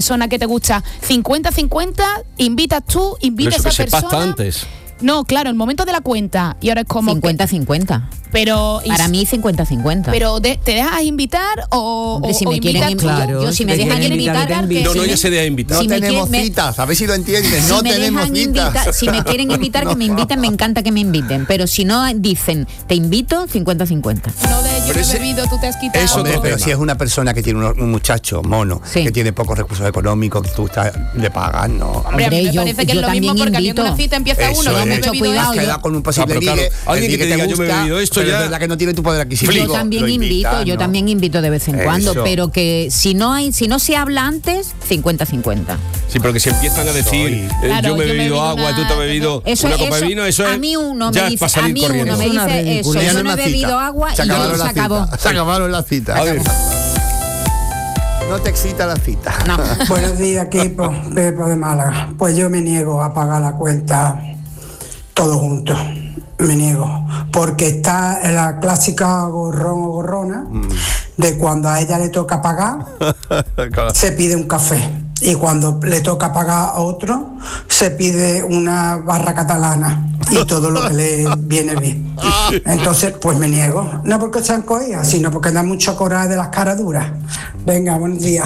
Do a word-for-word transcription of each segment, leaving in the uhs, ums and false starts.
persona que te gusta cincuenta cincuenta, invitas tú, invitas a esa se persona. pacta antes. No, claro, el momento de la cuenta. Y ahora es como cincuenta cincuenta. Pero para mí cincuenta cincuenta. Pero de, ¿te dejas invitar o, Hombre, si o me quieren invitar? Claro, yo si me dejan invitar, invitar no, no, ya se deja invitar. No si tenemos me, citas, a ver si lo entiendes. Si no me tenemos dejan citas. Invita, si me quieren invitar, no. que me inviten, me encanta que me inviten. Pero si no dicen, te invito, cincuenta cincuenta. No de yo pero he ese, bebido, tú te has quitado. Eso, hombre, pero si es una persona que tiene un, un muchacho mono, sí. que tiene pocos recursos económicos, que tú estás, le pagas, no. Hombre, a mí me yo, parece que es lo mismo porque invito. Alguien una cita empieza eso uno, es, no me he bebido cuidado, esto. Queda con un posible ah, claro, ligue, alguien que te diga, gusta, yo me he bebido esto ya. Es verdad que no tiene tu poder adquisitivo. Yo también invito, invita, yo ¿no? también invito de vez en cuando, eso. Pero que si no hay, si no se habla antes, cincuenta cincuenta. Sí, pero que se empiezan a decir, eh, claro, yo me he yo bebido me agua, tú te has bebido eso, una copa eso, de vino, eso es. A mí uno ya me dice, a mí uno me dice eso, yo no he bebido agua y ya se acabó. Se acabaron las citas. A ver. No te excita la cita. No. Buenos días, equipo, Pepo de Málaga. Pues yo me niego a pagar la cuenta todos juntos. Me niego. Porque está en la clásica gorrón o gorrona mm. de cuando a ella le toca pagar, claro. se pide un café. Y cuando le toca pagar a otro, se pide una barra catalana y todo lo que le viene bien. Entonces, pues me niego. No porque sean cohidas, sino porque da mucho coraje de las caras duras. Venga, buenos días.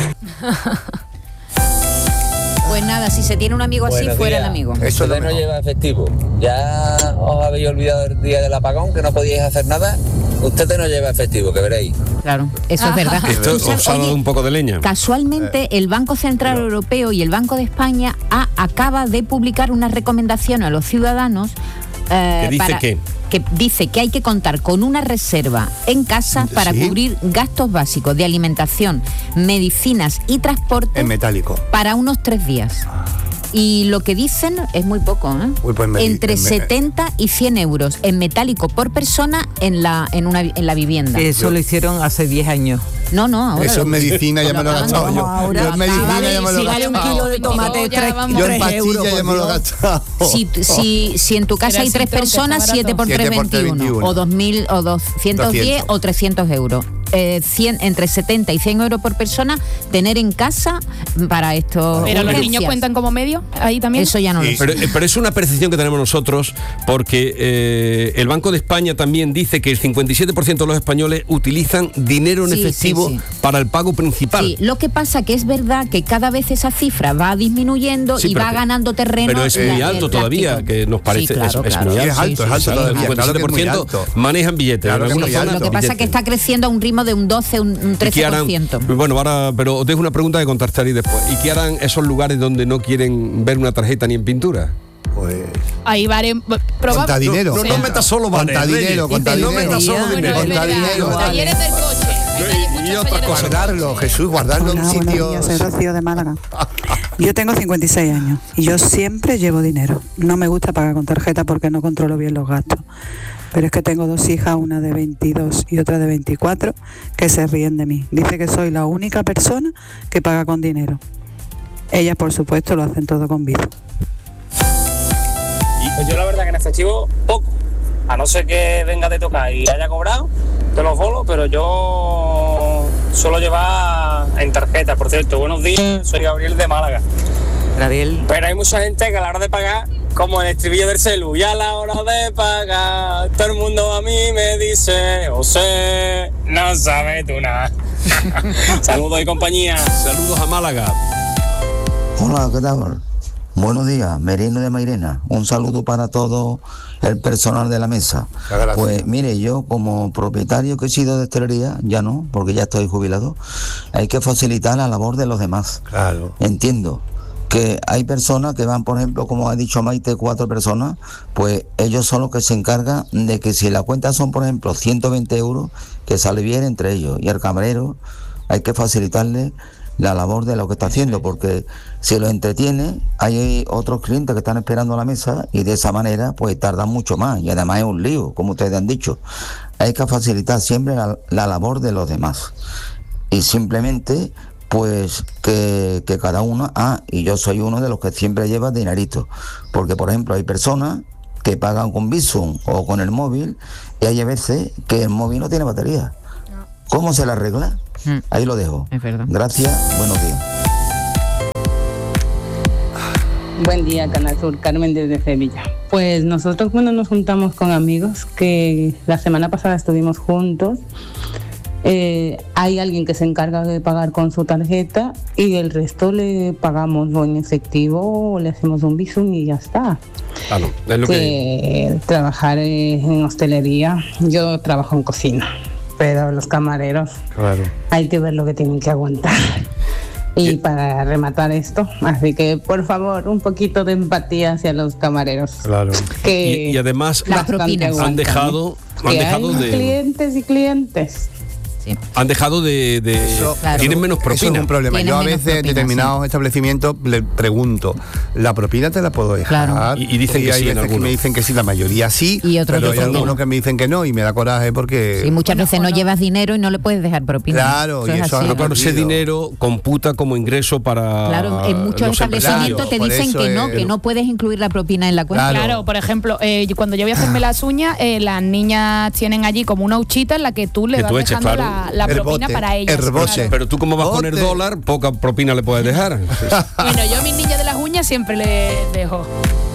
Pues nada, si se tiene un amigo así, Buenos fuera días. el amigo. Eso no lleva efectivo. Ya os habéis olvidado el día del apagón, que no podíais hacer nada. Usted no lleva efectivo, que veréis. Claro, eso es verdad. Esto os ha dado un poco de leña. Casualmente, el Banco Central Pero. Europeo y el Banco de España ha, acaba de publicar una recomendación a los ciudadanos. Eh, ¿Qué dice para, qué? Que dice que hay que contar con una reserva en casa para ¿Sí? cubrir gastos básicos de alimentación, medicinas y transporte. En metálico. Para unos tres días. Y lo que dicen es muy poco, ¿eh? Uy, pues me, entre me, setenta y cien euros en metálico por persona en la en una en la vivienda. Eso lo hicieron hace diez años. No, no, ahora. Eso es medicina, ya me lo he gastado yo. Ahora, yo en medicina vale, ya me lo he si vale gastado. un kilo de tomate, tres, yo en pastilla euros, ya me lo he gastado. Si, si, si en tu casa Pero hay tres personas, siete por tres, veintiuno. O dos mil, o doscientos diez o trescientos euros. Eh, cien, entre setenta y cien euros por persona, tener en casa para esto. Pero urgencias. Los niños cuentan como medio, ahí también. Eso ya no sí, lo sé. Pero, pero es una percepción que tenemos nosotros, porque eh, el Banco de España también dice que el cincuenta y siete por ciento de los españoles utilizan dinero en sí, efectivo sí, sí. para el pago principal. Sí, lo que pasa que es verdad que cada vez esa cifra va disminuyendo sí, y va que, ganando terreno. Pero es muy alto todavía, que nos parece. Sí, claro, es, claro. es muy alto. Es alto, sí, es alto sí, todavía. El cincuenta y siete por ciento claro manejan billetes. Claro en que zona, lo que pasa es que está creciendo a un ritmo de un doce, un, un trece por ciento. Harán, bueno, ahora, pero os dejo una pregunta que contestaréis después. ¿Y qué harán esos lugares donde no quieren ver una tarjeta ni en pintura? Pues ahí vale conta dinero. No, no, no metas solo vale, conta dinero, conta dinero. No metas solo dinero. Conta dinero. Los talleres del coche. Y otras cosas. Guardarlo, Jesús, guardarlo Hola, en sitio. Buenos días, soy Rocío de Málaga. Yo tengo cincuenta y seis años y yo siempre llevo dinero. No me gusta pagar con tarjeta porque no controlo bien los gastos. Pero es que tengo dos hijas, una de veintidós y otra de veinticuatro, que se ríen de mí. Dice que soy la única persona que paga con dinero. Ellas, por supuesto, lo hacen todo con vida. Pues yo la verdad que en efectivo, poco. A no ser que venga de tocar y haya cobrado, te los bolos, pero yo suelo llevar en tarjeta. Por cierto, buenos días, soy Gabriel de Málaga. Gabriel. Pero hay mucha gente que a la hora de pagar, como el estribillo del celu, y a la hora de pagar, todo el mundo a mí me dice, José, no sabes tú nada. Saludos y compañía. Saludos a Málaga. Hola, ¿qué tal? Buenos días, Merino de Mairena. Un saludo para todo el personal de la mesa. Gracias. Pues mire, yo como propietario que he sido de hostelería, ya no, porque ya estoy jubilado, hay que facilitar la labor de los demás. Claro. Entiendo que hay personas que van, por ejemplo, como ha dicho Maite, cuatro personas, pues ellos son los que se encargan de que si la cuenta son, por ejemplo, ciento veinte euros, que sale bien entre ellos. Y el camarero hay que facilitarle la labor de lo que está haciendo, porque si lo entretiene, hay otros clientes que están esperando a la mesa y de esa manera pues tardan mucho más y además es un lío, como ustedes han dicho. Hay que facilitar siempre la, la labor de los demás y simplemente pues que, que cada uno, ah, y yo soy uno de los que siempre lleva dinerito, porque por ejemplo hay personas que pagan con Bizum o con el móvil y hay veces que el móvil no tiene batería. ¿Cómo se la arregla? Ahí lo dejo. Es verdad. Gracias, buenos días. Buen día, Canal Sur, Carmen desde Sevilla. Pues nosotros cuando nos juntamos con amigos, que la semana pasada estuvimos juntos, eh, hay alguien que se encarga de pagar con su tarjeta y el resto le pagamos o en efectivo o le hacemos un Bizum y ya está. Claro, es lo que, que... Trabajar en hostelería, yo trabajo en cocina, pero los camareros, claro, hay que ver lo que tienen que aguantar. Y para rematar esto, así que por favor, un poquito de empatía hacia los camareros. Claro. Que y, y además las propinas han dejado, han que dejado hay de clientes y clientes. Sí. Han dejado de... de eso, claro. Tienen menos propina. Eso es un problema. Yo a veces propina, determinados sí. establecimientos le pregunto, ¿la propina te la puedo dejar? Claro. Y, y dicen y que hay sí en veces que algunos. me dicen que sí, la mayoría sí, Y otros pero que hay no. algunos que me dicen que no y me da coraje porque... Y muchas veces no llevas dinero y no le puedes dejar propina. Claro, eso y es eso así. Pero claro, ese Olvido. dinero computa como ingreso para... Claro, en muchos los establecimientos te empresarios. dicen por que eso no, es- que no puedes incluir la propina en la cuenta. Claro. Claro, por ejemplo, eh, cuando yo voy a hacerme las uñas, eh, las niñas tienen allí como una huchita en la que tú le Que vas tú eches, dejando claro. la, la El propina bote, para ellas. el bote. claro. Pero tú como vas a poner Bote. dólar, poca propina le puedes dejar. Bueno, yo a mis niñas de las uñas siempre les dejo.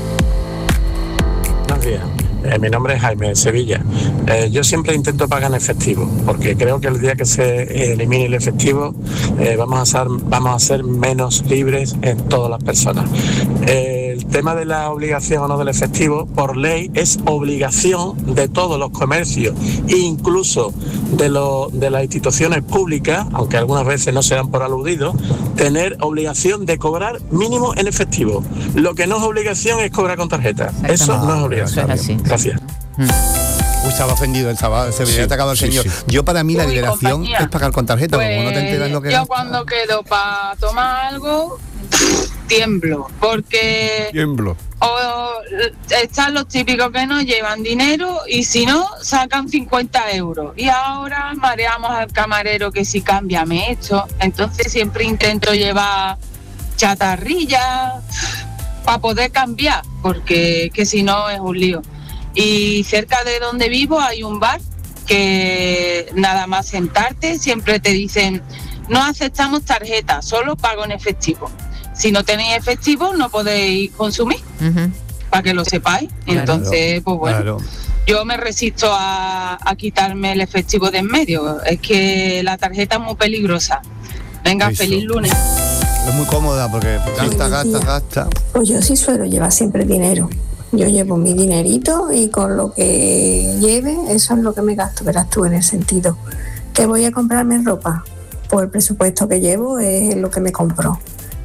Buenos días. Eh, mi nombre es Jaime, de Sevilla. Eh, yo siempre intento pagar en efectivo, porque creo que el día que se elimine el efectivo eh, vamos, a ser, vamos a ser menos libres en todas las personas. Eh, el tema de la obligación o no del efectivo, por ley, es obligación de todos los comercios, incluso de, lo, de las instituciones públicas, aunque algunas veces no se dan por aludidos, tener obligación de cobrar mínimo en efectivo. Lo que no es obligación es cobrar con tarjeta. Eso no es obligación. Eso es así. Gracias. Uy, estaba ofendido el sábado, se veía Sí, atacado al sí, señor. sí. Yo para mí la Uy, liberación compañía. es pagar con tarjeta, Pues, como no te enteras lo que yo gasta. cuando quedo para tomar algo, tiemblo, porque Tiemblo. o, están los típicos que no llevan dinero y si no, sacan cincuenta euros. Y ahora mareamos al camarero que si cámbiame esto. Entonces siempre intento llevar chatarrilla para poder cambiar, porque que si no es un lío. Y cerca de donde vivo hay un bar que nada más sentarte siempre te dicen no aceptamos tarjeta, solo pago en efectivo. Si no tenéis efectivo no podéis consumir, Ujú. para que lo sepáis. Claro, Entonces, pues bueno, claro. yo me resisto a, a quitarme el efectivo de en medio. Es que la tarjeta es muy peligrosa. Venga, Eso. feliz lunes. Es muy cómoda porque gasta, gasta, gasta. Pues yo sí suelo llevar siempre dinero. Yo llevo mi dinerito y con lo que lleve, eso es lo que me gasto, verás tú, en el sentido que voy a comprarme ropa, pues el presupuesto que llevo es lo que me compro.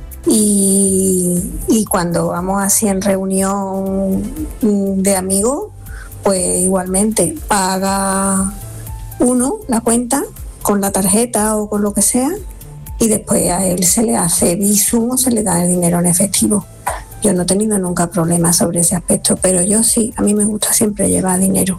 Y, y cuando vamos así en reunión de amigos, pues igualmente paga uno la cuenta con la tarjeta o con lo que sea y después a él se le hace Bizum o se le da el dinero en efectivo. Yo no he tenido nunca problemas sobre ese aspecto, pero yo sí, a mí me gusta siempre llevar dinero.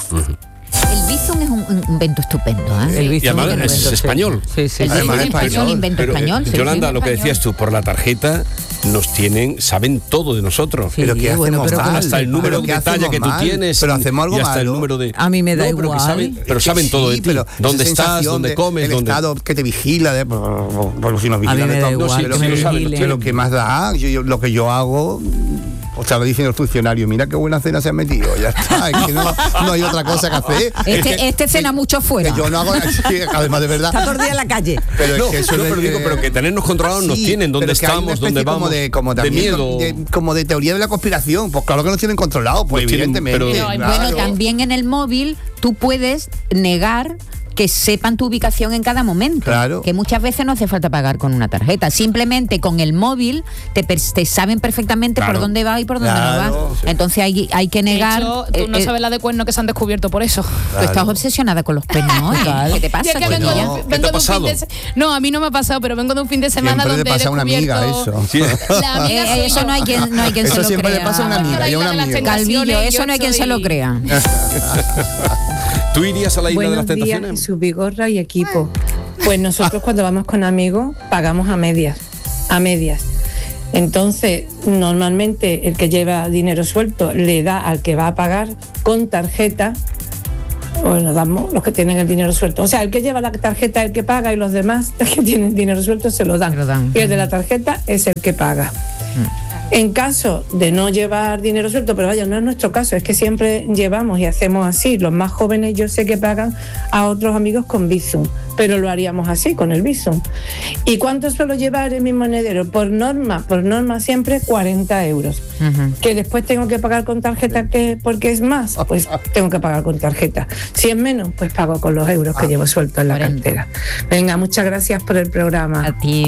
El Bizum es un, un invento estupendo, ¿eh? El Y Bizum además es es invento, español. Sí, sí. El sí. Además Bizum español. es un invento Pero, eh, español. sí, Yolanda, sí. lo que decías tú, por la tarjeta nos tienen, saben todo de nosotros. Sí, Pero ¿qué bueno, hacemos pero mal? Hasta el número ¿Pero de qué talla hacemos que tú mal? tienes. Pero hacemos algo y hasta el malo. número de... A mí me da No, pero que igual. saben, pero saben Sí, todo de ti. pero ¿Dónde esa estás? sensación ¿Dónde de- comes? El ¿Dónde... Estado que te vigila, de, por si nos A mí vigilan me de da todo. igual sí, pero, que me que- vigilen. pero que más da, yo, yo- lo que yo hago, o sea, lo dicen los funcionarios, mira qué buena cena se han metido, ya está, es que no, no hay otra cosa que hacer. Es Este, que- este cena mucho fuera. que yo no hago, sí, además de verdad. Está todo el día en la calle. Pero No, es que eso no, es pero de- digo, pero que tenernos controlados nos Sí, tienen, dónde pero que hay una estamos, dónde especie vamos, como de, como de también miedo. de- como de teoría de la conspiración. Pues claro que nos tienen controlados, pues Nos tienen, evidentemente. pero- Pero hay- claro. Bueno, también en el móvil tú puedes negar que sepan tu ubicación en cada momento. Claro. Que muchas veces no hace falta pagar con una tarjeta. Simplemente con el móvil te, per- te saben perfectamente Claro. por dónde vas y por dónde Claro, no vas. sí. Entonces hay, hay que De negar. hecho, tú no eh, sabes la de cuernos que se han descubierto por eso. Tú estás obsesionada con los cuernos, ¿eh? ¿Qué te pasa, Y es que vengo, chiquilla? de, ¿Qué un- te ha vengo de un fin pasado? de se- No, a mí no me ha pasado, pero vengo de un fin de semana Siempre donde le pasa he a una amiga descubierto- eso. Sí. La amiga Eh, soy eso yo. no hay quien, no hay quien Eso se lo siempre le crea. pasa a una amiga y a un Yo la amigo. isla de las Calvillo, tentaciones, eso yo no hay quien se soy- lo crea. ¿Tú irías a la isla de las Buenos días, tentaciones? Jesús Vigorra y equipo. Pues nosotros cuando vamos con amigos pagamos a medias, a medias. Entonces, normalmente el que lleva dinero suelto le da al que va a pagar con tarjeta, o nos damos los que tienen el dinero suelto. O sea, el que lleva la tarjeta es el que paga y los demás, el que tienen dinero suelto, se lo dan. Se lo dan. Y el de la tarjeta es el que paga. En caso de no llevar dinero suelto, pero vaya, no es nuestro caso, es que siempre llevamos y hacemos así. Los más jóvenes yo sé que pagan a otros amigos con Bizum, pero lo haríamos así, con el Bizum. ¿Y cuánto suelo llevar en mi monedero? Por norma, por norma siempre cuarenta euros. Uh-huh. Que después tengo que pagar con tarjeta que, porque es más, pues tengo que pagar con tarjeta. Si es menos, pues pago con los euros que llevo suelto en la cartera. Venga, muchas gracias por el programa. A ti.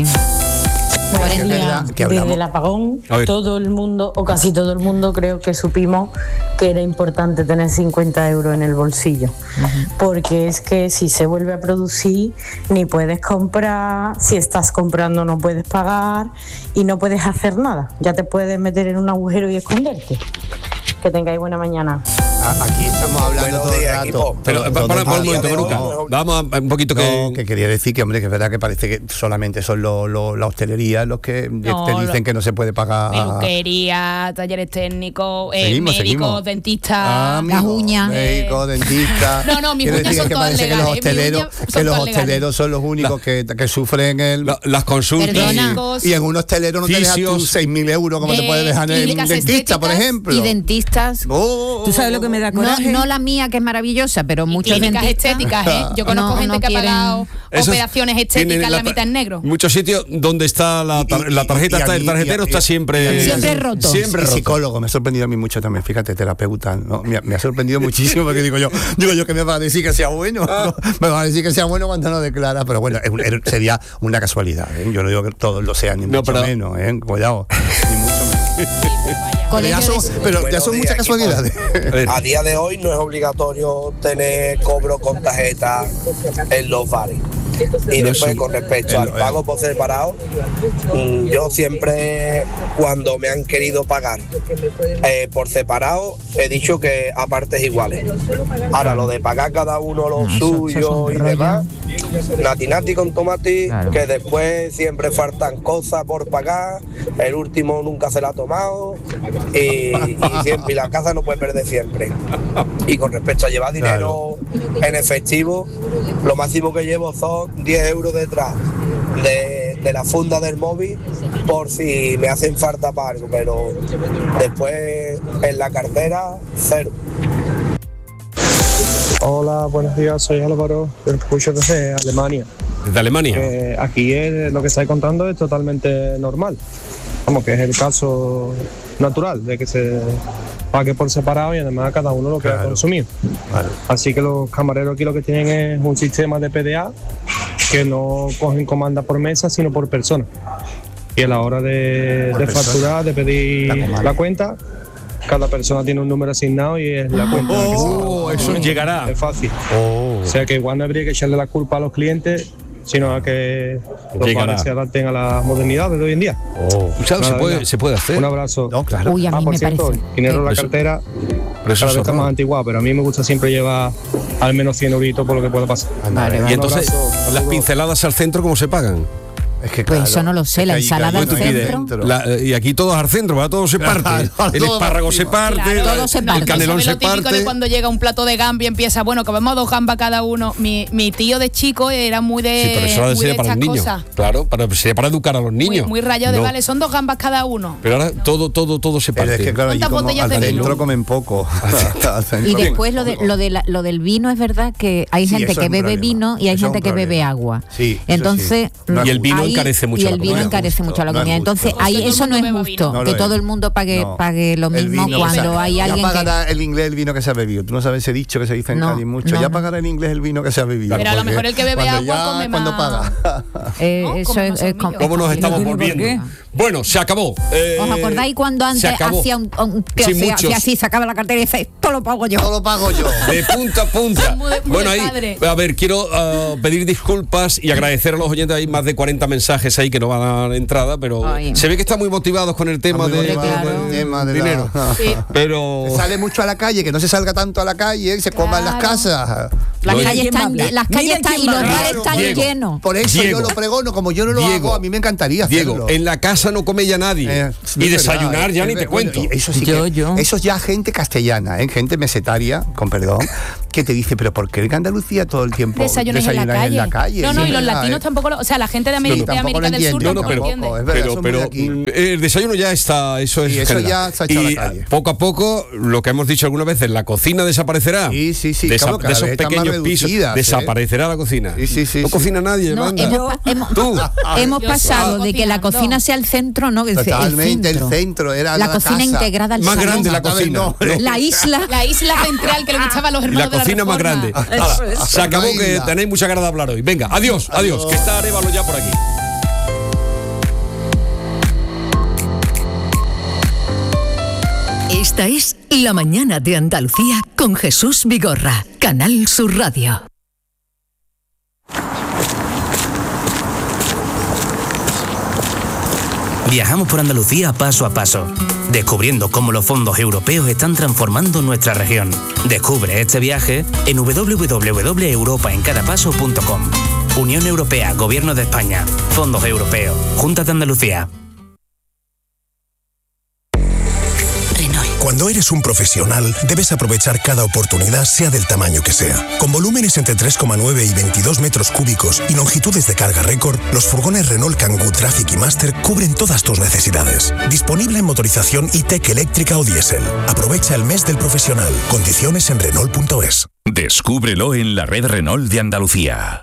Desde el apagón, todo el mundo, o casi todo el mundo, creo que supimos que era importante tener cincuenta euros en el bolsillo. Uh-huh. Porque es que si se vuelve a producir, ni puedes comprar, si estás comprando no puedes pagar y no puedes hacer nada. Ya te puedes meter en un agujero y esconderte. Que tengáis buena mañana. Aquí estamos hablando todo el rato. Pero para, para, para un momento, Maruca. Vamos a un poquito que... No, que quería decir que, hombre, que es verdad que parece que solamente son los, los, la hostelería los que no, te dicen lo, que no se puede pagar. Peluquería, talleres técnicos, eh, seguimos, médicos, seguimos. dentistas, ah, las uñas. Médicos, dentistas. No, no, mis uñas son que todas parece legales. Que los hosteleros, que los hosteleros son los únicos la, que, que sufren el, la, las consultas. Y, y en un hostelero no te dejas tus seis mil euros como eh, te puedes dejar en un dentista, por ejemplo. Y dentistas. Oh, ¿Tú sabes lo que me da coraje? No, no la mía, que es maravillosa, pero muchas clínicas estéticas, ¿eh? Yo conozco no, gente no que quieren... ha pagado Esos operaciones estéticas la, la mitad en negro. Muchos sitios donde está la, tar- la tarjeta, y, y, está, y, el tarjetero y, y, está siempre... Siempre roto. Siempre roto. Psicólogo, me ha sorprendido a mí mucho también, fíjate, terapeuta, ¿no? me, me ha sorprendido muchísimo porque digo yo, digo yo que me va a decir que sea bueno, ¿no? Me va a decir que sea bueno cuando no declara, pero bueno, es, sería una casualidad, ¿eh? Yo no digo que todos lo sean, ni no, mucho pero... menos, ¿eh? Cuidado, ni mucho menos. Pero ya son, pero ya son muchas casualidades. A día de hoy no es obligatorio tener cobro con tarjeta en los bares. Y después, con respecto al pago por separado, yo siempre, cuando me han querido pagar eh, por separado, he dicho que a partes iguales. Ahora, lo de pagar cada uno lo suyo y demás, nati nati con tomate, claro. Que después siempre faltan cosas por pagar, el último nunca se la ha tomado y, y, siempre, y la casa no puede perder siempre. Y con respecto a llevar dinero claro. en efectivo, lo máximo que llevo son diez euros detrás de, de la funda del móvil por si me hacen falta para algo, pero después en la cartera, cero. Hola, buenos días, soy Álvaro, te escucho desde Alemania. ¿Desde Alemania? Eh, aquí es, lo que estáis contando es totalmente normal, como que es el caso natural de que se pague por separado y además cada uno lo que claro. ha consumido. Vale. Así que los camareros aquí lo que tienen es un sistema de P D A que no cogen comanda por mesa sino por persona. Y a la hora de, de facturar, de pedir la, la cuenta, cada persona tiene un número asignado y es la cuenta. Oh, que se eso llegará. Es fácil. Oh. O sea que igual no habría que echarle la culpa a los clientes, sino a que los bares se adapten a las modernidades de hoy en día. Oh. Nada, se, puede, se puede hacer. Un abrazo. No, claro. Uy, a mí ah, por me cierto, parece. dinero en la eso, cartera pero eso cada vez es está más antiguado, pero a mí me gusta siempre llevar al menos cien euritos por lo que pueda pasar. Vale, vale. Y entonces, abrazo, las pinceladas al centro, ¿cómo se pagan? Es que claro, pues eso no lo sé, la ensalada al centro. La, y aquí todos al centro, ¿verdad? Todo se parte. El espárrago se parte, claro, todo se parte. El canelón se lo típico parte. De cuando llega un plato de gamba y empieza, bueno, comemos dos gambas cada uno. Mi, mi tío de chico era muy de sí, pero eso muy sería de para los niños. Cosas. Claro, para, sería para educar a los niños. Muy, muy rayado de no. vale, son dos gambas cada uno. Pero ahora todo, todo, todo se parte. Pero es que claro, ¿cuántas botellas de vino? Adentro comen poco. Y después lo, de, lo, de la, lo del vino es verdad que hay sí, gente que bebe vino y hay eso gente que bebe agua. Sí, entonces sí. Y el vino encarece mucho la comida. encarece mucho la comida. Entonces, ahí eso no es justo, que todo el mundo pague pague lo mismo cuando hay alguien que... Ya pagará el inglés el vino que se ha bebido. Tú no sabes ese dicho que se dice en Cádiz mucho. Ya pagará en inglés el vino que se ha bebido. Pero a lo mejor el que bebe agua come más. ¿Cuándo paga? Eso es... ¿Cómo nos estamos volviendo? Bueno, se acabó. ¿Os acordáis cuando antes hacía un... que hacía así, sacaba la cartera y decía, esto lo pago yo? Todo lo pago yo. De punta a punta. Bueno, ahí, a ver, quiero pedir disculpas y agradecer a los oyentes. Hay más de cuarenta mensajes ahí que no van a dar entrada, pero Ay. se ve que están muy motivados con el tema de, claro. de, de, tema de dinero. La, sí. Pero se sale mucho a la calle, que no se salga tanto a la calle y se coma claro. en las casas. Las calles están, las calles están y los bares están Diego, llenos. Por eso Diego, yo lo pregono, como yo no lo Diego, hago, a mí me encantaría hacerlo. Diego, en la casa no come ya nadie. Eh, y desayunar verdad, ya eh, ni te bueno, cuento. Eso sí yo, que, yo. eso es ya gente castellana, ¿eh? Gente mesetaria, con perdón, que te dice, pero ¿por qué en Andalucía todo el tiempo desayunas, desayunas en, la en la calle? No, no, sí, y los ¿verdad? latinos tampoco, lo, o sea, la gente de, América, de América del Sur tampoco pero, lo entiende. Pero, pero, pero el desayuno ya está, eso es y eso ya se ha echado y a la calle. Poco a poco, lo que hemos dicho algunas veces, la cocina desaparecerá. Sí, sí, sí. Desa Claro, de esos pequeños pisos, ¿eh? desaparecerá la cocina. Sí, sí, sí, no sí. cocina nadie, no, manda. hemos, hemos, Tú. hemos Yo pasado soy de que la cocina sea el centro, ¿no? El, Totalmente, el centro. el centro era la, la cocina casa. integrada al Más salón. grande la cocina. No, No. La isla. La isla central que le gustaba a los hermanos La de la cocina más Reforma. grande. Hala, se acabó, que tenéis mucha ganas de hablar hoy. Venga, adiós, adiós, adiós. Que está Arévalo ya por aquí. Esta es La Mañana de Andalucía con Jesús Vigorra, Canal Sur Radio. Viajamos por Andalucía paso a paso, descubriendo cómo los fondos europeos están transformando nuestra región. Descubre este viaje en doble u doble u doble u punto europa en cada paso punto com. Unión Europea, Gobierno de España, Fondos Europeos, Junta de Andalucía. Cuando eres un profesional, debes aprovechar cada oportunidad, sea del tamaño que sea. Con volúmenes entre tres coma nueve y veintidós metros cúbicos y longitudes de carga récord, los furgones Renault Kangoo Traffic y Master cubren todas tus necesidades. Disponible en motorización e-tech eléctrica o diésel. Aprovecha el mes del profesional. Condiciones en Renault punto es. Descúbrelo en la red Renault de Andalucía.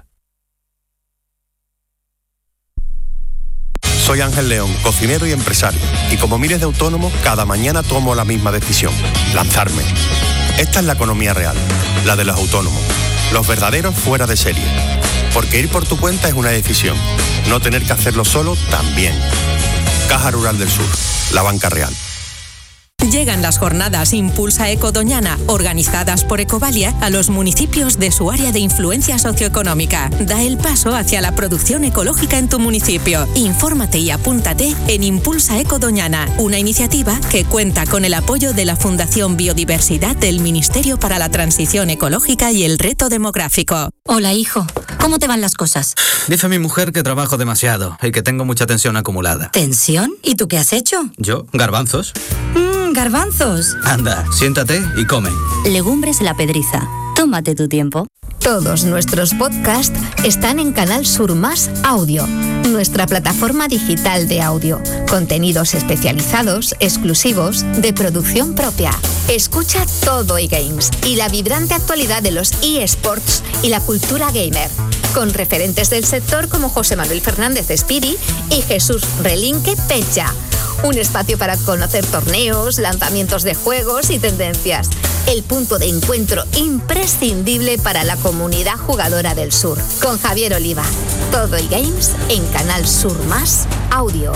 Soy Ángel León, cocinero y empresario, y como miles de autónomos, cada mañana tomo la misma decisión, lanzarme. Esta es la economía real, la de los autónomos, los verdaderos fuera de serie. Porque ir por tu cuenta es una decisión, no tener que hacerlo solo también. Caja Rural del Sur, la banca real. Llegan las jornadas Impulsa Eco Doñana, organizadas por Ecovalia, a los municipios de su área de influencia socioeconómica. Da el paso hacia la producción ecológica en tu municipio. Infórmate y apúntate en Impulsa Eco Doñana, una iniciativa que cuenta con el apoyo de la Fundación Biodiversidad del Ministerio para la Transición Ecológica y el Reto Demográfico. Hola, hijo. ¿Cómo te van las cosas? Dice mi mujer que trabajo demasiado y que tengo mucha tensión acumulada. ¿Tensión? ¿Y tú qué has hecho? ¿Yo? ¿Garbanzos? Mmm, garbanzos. Anda, siéntate y come. Legumbres La Pedriza. Tómate tu tiempo. Todos nuestros podcasts están en Canal Sur Más Audio, nuestra plataforma digital de audio. Contenidos especializados, exclusivos, de producción propia. Escucha todo eGames y la vibrante actualidad de los eSports y la cultura gamer, con referentes del sector como José Manuel Fernández de Speedy y Jesús Relinque Pecha. Un espacio para conocer torneos, lanzamientos de juegos y tendencias. El punto de encuentro imprescindible para la comunidad jugadora del sur. Con Javier Oliva. Todo eGames en Canal Sur Más Audio.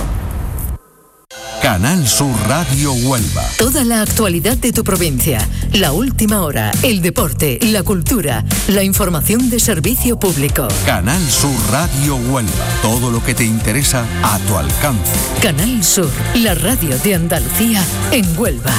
Canal Sur Radio Huelva. Toda la actualidad de tu provincia, la última hora, el deporte, la cultura, la información de servicio público. Canal Sur Radio Huelva. Todo lo que te interesa a tu alcance. Canal Sur, la radio de Andalucía en Huelva.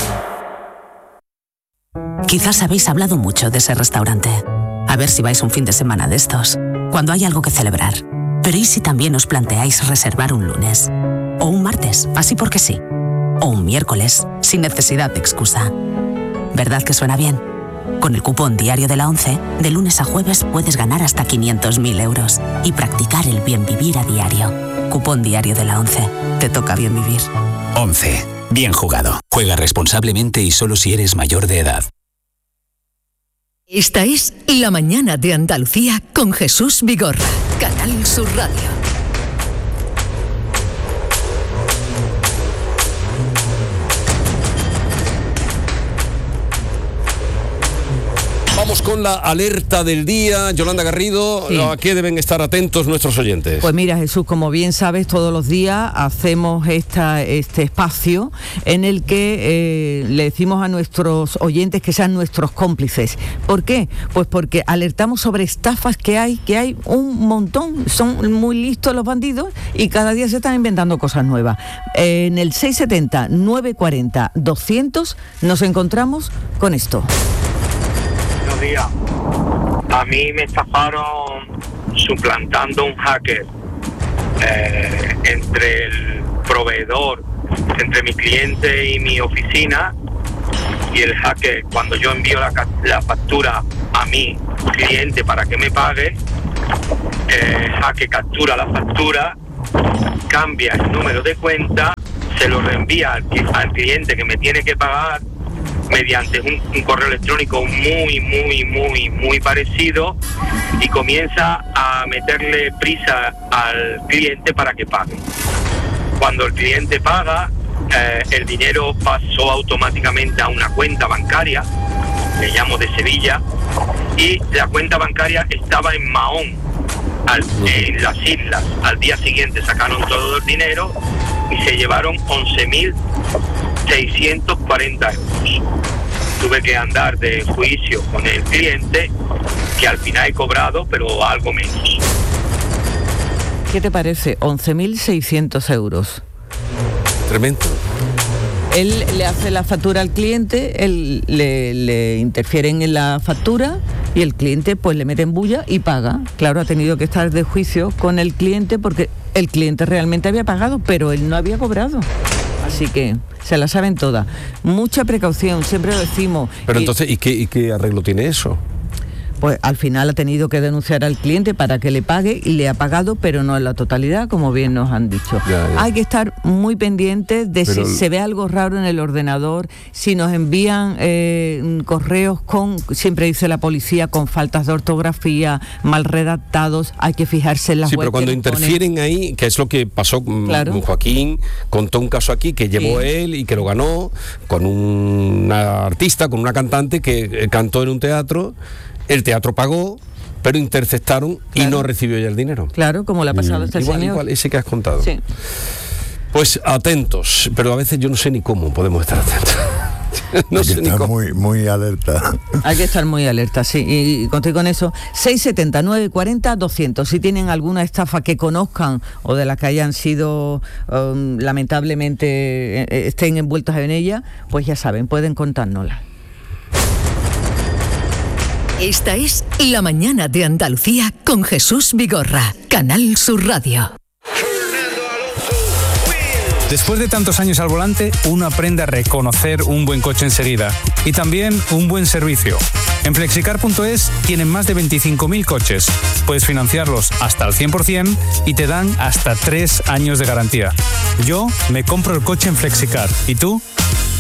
Quizás habéis hablado mucho de ese restaurante. A ver si vais un fin de semana de estos, cuando hay algo que celebrar. Pero ¿y si también os planteáis reservar un lunes? O un martes, así porque sí. O un miércoles, sin necesidad de excusa. ¿Verdad que suena bien? Con el cupón diario de la ONCE, de lunes a jueves puedes ganar hasta quinientos mil euros y practicar el bien vivir a diario. Cupón diario de la ONCE. Te toca bien vivir. ONCE. Bien jugado. Juega responsablemente y solo si eres mayor de edad. Esta es La Mañana de Andalucía con Jesús Vigorra, Canal Sur Radio. Vamos con la alerta del día. Yolanda Garrido, sí. ¿A qué deben estar atentos nuestros oyentes? Pues mira, Jesús, como bien sabes, todos los días hacemos esta, este espacio en el que eh, le decimos a nuestros oyentes que sean nuestros cómplices. ¿Por qué? Pues porque alertamos sobre estafas que hay, que hay un montón. Son muy listos los bandidos y cada día se están inventando cosas nuevas. Eh, en el seis setenta, nueve cuarenta, doscientos nos encontramos con esto. Buenos días. A mí me estafaron suplantando un hacker eh, entre el proveedor, entre mi cliente y mi oficina, y el hacker, cuando yo envío la, la factura a mi cliente para que me pague, el hacker captura la factura, cambia el número de cuenta, se lo reenvía al, al cliente que me tiene que pagar mediante un, un correo electrónico muy, muy, muy, muy parecido, y comienza a meterle prisa al cliente para que pague. Cuando el cliente paga, eh, el dinero pasó automáticamente a una cuenta bancaria, le llamo de Sevilla, y la cuenta bancaria estaba en Mahón, al, en las islas. Al día siguiente sacaron todo el dinero y se llevaron once mil seiscientos cuarenta euros. Tuve que andar de juicio con el cliente, que al final he cobrado, pero algo menos. ¿Qué te parece? once mil seiscientos euros. Tremendo. Él le hace la factura al cliente, él le, le interfieren en la factura y el cliente pues le mete en bulla y paga. Claro, ha tenido que estar de juicio con el cliente porque el cliente realmente había pagado, pero él no había cobrado. Así que se la saben todas. Mucha precaución, siempre lo decimos. Pero entonces, ¿y qué, y qué arreglo tiene eso? Pues al final ha tenido que denunciar al cliente para que le pague y le ha pagado, pero no en la totalidad, como bien nos han dicho. Ya, ya. Hay que estar muy pendientes de pero... si se ve algo raro en el ordenador, si nos envían eh, correos con, siempre dice la policía, con faltas de ortografía, mal redactados, hay que fijarse en las sí, webs. Sí, pero cuando interfieren ponen... ahí, que es lo que pasó claro. con Joaquín, contó un caso aquí que llevó sí. él y que lo ganó con una artista, con una cantante que cantó en un teatro. El teatro pagó, pero interceptaron claro. y no recibió ya el dinero. Claro, como le ha pasado a este igual, señor. Igual, ese que has contado. Sí. Pues atentos, pero a veces yo no sé ni cómo podemos estar atentos. No Hay sé que ni estar cómo. muy, muy alerta. Hay que estar muy alerta, sí. Y, y conté con eso. seis setenta, nueve cuarenta, doscientos. Si tienen alguna estafa que conozcan o de las que hayan sido um, lamentablemente eh, estén envueltos en ella, pues ya saben, pueden contárnosla. Esta es La Mañana de Andalucía con Jesús Vigorra, Canal Sur Radio. Después de tantos años al volante, uno aprende a reconocer un buen coche enseguida y también un buen servicio. En flexicar punto es tienen más de veinticinco mil coches. Puedes financiarlos hasta el cien por ciento y te dan hasta tres años de garantía. Yo me compro el coche en Flexicar. ¿Y tú?